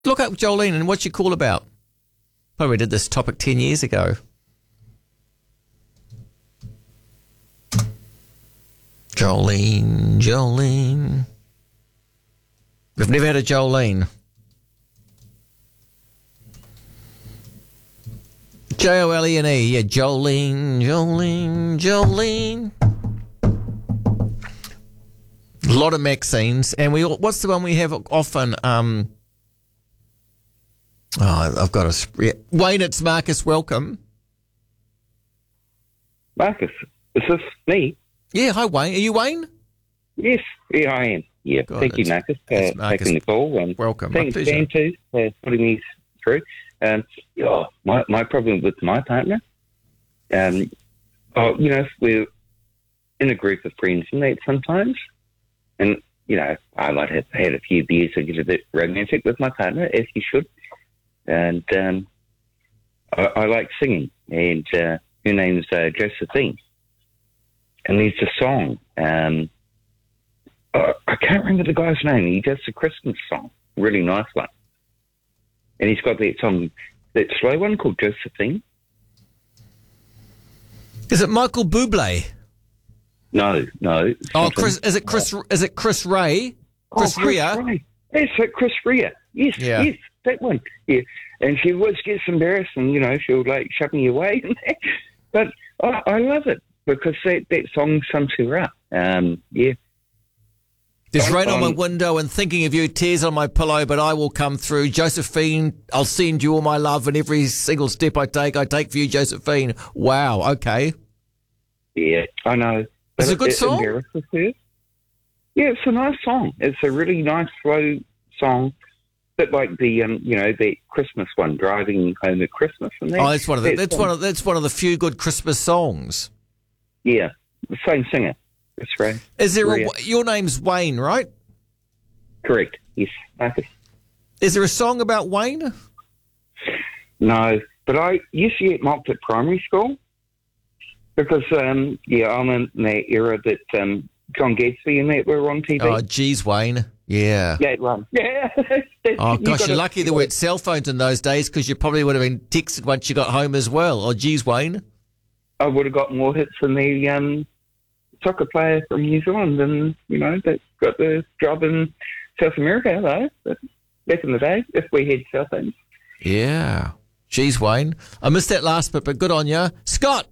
Look up Jolene and what's your call about? Probably did this topic 10 years ago. Jolene. We've never had a Jolene. Jolene, yeah, Jolene. A lot of Maxines, and what's the one we have often? I've got a Wayne. It's Marcus. Welcome, Marcus. Is this me? Yeah. Hi, Wayne. Are you Wayne? Yes. Yeah, I am. Yeah. God, thank you, Marcus, for taking the call. And welcome. Thanks, Dan, too, for putting me through. My problem with my partner, we're in a group of friends and that sometimes, and I might have had a few beers to get a bit romantic with my partner, as you should, and I like singing, and her name's Josephine, and there's a song. I can't remember the guy's name. He does a Christmas song, really nice one. And he's got that song, that slow one called Josephine. Is it Michael Bublé? No. Oh, Chris. Is it Chris? Is it Chris Ray? Chris Rea? Ray. Yes, Chris Rea. Yes, yes, that one. Yeah, and she always gets embarrassed, and she'll shove me away. But I love it because that song sums her up. Yeah. There's rain on my window and thinking of you, tears on my pillow, but I will come through. Josephine, I'll send you all my love, and every single step I take for you, Josephine. Wow, okay. Yeah, I know. It's a good song? Yeah, it's a nice song. It's a really nice, slow song. Bit like the, that Christmas one, Driving Home at Christmas. And that. Oh, that's one of the few good Christmas songs. Yeah, the same singer. That's right. Is there your name's Wayne, right? Correct. Yes, Marcus. Is there a song about Wayne? No, but I used to get mocked at primary school because, I'm in that era that John Gadsby and that were on TV. Oh, geez, Wayne. Yeah. That one. Yeah. Oh, gosh, you're lucky there weren't cell phones in those days because you probably would have been texted once you got home as well. Oh, geez, Wayne. I would have got more hits than the soccer player from New Zealand and, that got the job in South America, though. But back in the day, if we had cell phones. Yeah. Geez, Wayne. I missed that last bit, but good on you. Scott!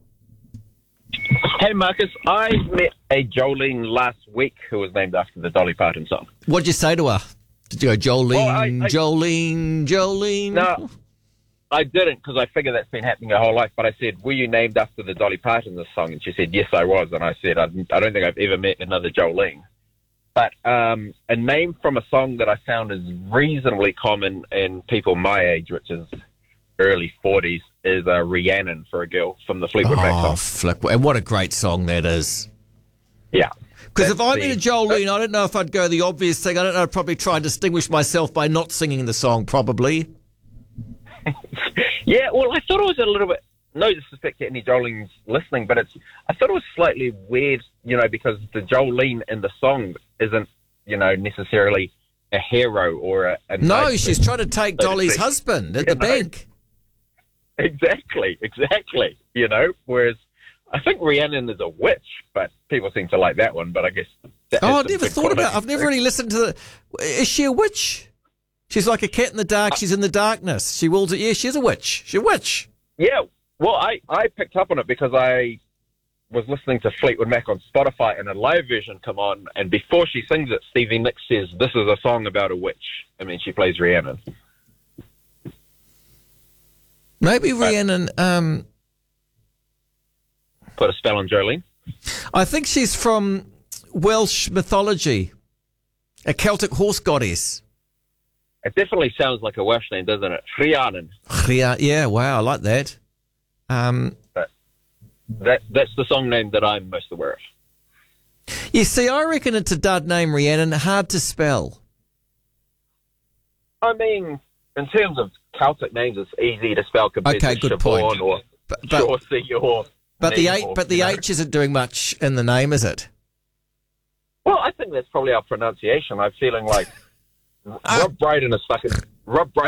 Hey, Marcus. I met a Jolene last week who was named after the Dolly Parton song. What'd you say to her? Did you go, Jolene, Jolene? No, I didn't because I figure that's been happening her whole life. But I said, were you named after the Dolly Parton this song? And she said, yes, I was. And I said, I don't think I've ever met another Jolene. But a name from a song that I found is reasonably common in people my age, which is early 40s, is Rhiannon for a girl from the Fleetwood Mac song. And what a great song that is. Yeah. Because if I met a Jolene, I don't know if I'd go the obvious thing. I don't know, I'd probably try and distinguish myself by not singing the song, probably. Yeah, well, I thought it was a little bit, no disrespect to any Jolenes listening, but I thought it was slightly weird, because the Jolene in the song isn't, necessarily a hero or a no, she's trying to take Dolly's husband at the bank. Exactly, whereas I think Rhiannon is a witch, but people seem to like that one, but I guess... I've never thought about it. I've never really listened to Is she a witch? She's like a cat in the dark. She's in the darkness. She wills it. Yeah, she's a witch. She's a witch. Yeah. Well, I picked up on it because I was listening to Fleetwood Mac on Spotify and a live version come on, and before she sings it, Stevie Nicks says, this is a song about a witch. I mean, she plays Rhiannon. Maybe Rhiannon... Put a spell on Jolene? I think she's from Welsh mythology. A Celtic horse goddess. It definitely sounds like a Welsh name, doesn't it? Rhiannon. Yeah, wow, I like that. That's the song name that I'm most aware of. You see, I reckon it's a dud name, Rhiannon, hard to spell. I mean, in terms of Celtic names, it's easy to spell compared to good point. Or Chaucer or... But the H isn't doing much in the name, is it? Well, I think that's probably our pronunciation. I'm feeling like Rob Brydon is Rob